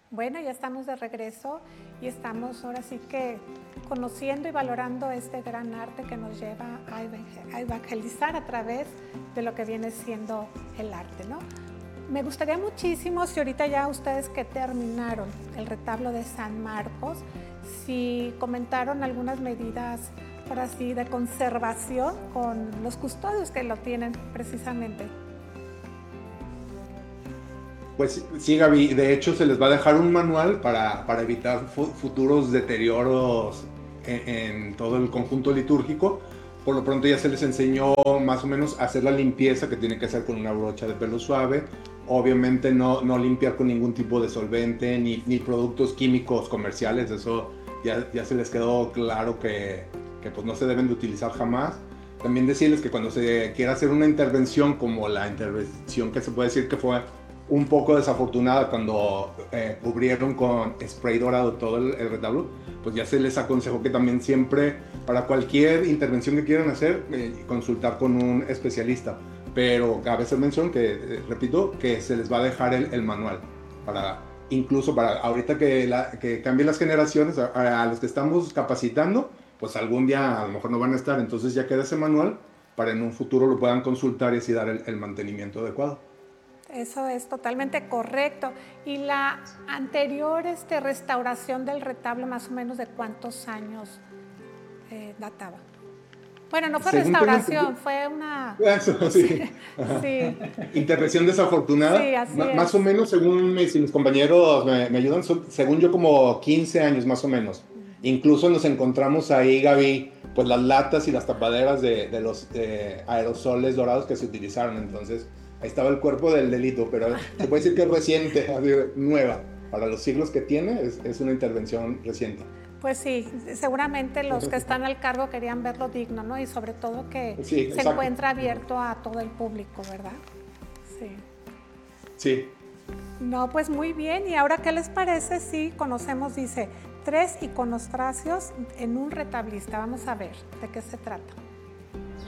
Bueno, ya estamos de regreso y estamos ahora sí que conociendo y valorando este gran arte que nos lleva a evangelizar a través de lo que viene siendo el arte, ¿no? Me gustaría muchísimo, si ahorita ya ustedes que terminaron el retablo de San Marcos, si comentaron algunas medidas, por así, de conservación con los custodios que lo tienen precisamente. Pues sí, Gaby, de hecho se les va a dejar un manual para evitar futuros deterioros en todo el conjunto litúrgico. Por lo pronto ya se les enseñó más o menos a hacer la limpieza que tiene que hacer con una brocha de pelo suave. Obviamente no limpiar con ningún tipo de solvente ni productos químicos comerciales. Eso ya se les quedó claro que pues no se deben de utilizar jamás. También decirles que cuando se quiera hacer una intervención como la intervención que se puede decir que fue un poco desafortunada cuando cubrieron con spray dorado todo el retablo, pues ya se les aconsejó que también siempre, para cualquier intervención que quieran hacer, consultar con un especialista. Pero cabe hacer mención que, repito, que se les va a dejar el manual, incluso para ahorita que cambien las generaciones, a los que estamos capacitando, pues algún día a lo mejor no van a estar, entonces ya queda ese manual para en un futuro lo puedan consultar y así dar el mantenimiento adecuado. Eso es totalmente correcto. ¿Y la anterior restauración del retablo, más o menos de cuántos años databa? Bueno, no fue Según tengo entendido, restauración, fue una... eso, sí. Sí, Intervención sí, desafortunada, así más o es. menos, según mis compañeros me ayudan, según yo como 15 años más o menos. Incluso nos encontramos ahí, Gaby, pues las latas y las tapaderas de los aerosoles dorados que se utilizaron. Entonces, ahí estaba el cuerpo del delito, pero se puede decir que es reciente, así, nueva. Para los siglos que tiene, es una intervención reciente. Pues sí, seguramente los que están al cargo querían verlo digno, ¿no? Y sobre todo que Sí, se exacto. encuentra abierto a todo el público, ¿verdad? Sí. Sí. No, pues muy bien. ¿Y ahora qué les parece si conocemos, dice, 3 iconostracios en un retablista? Vamos a ver de qué se trata.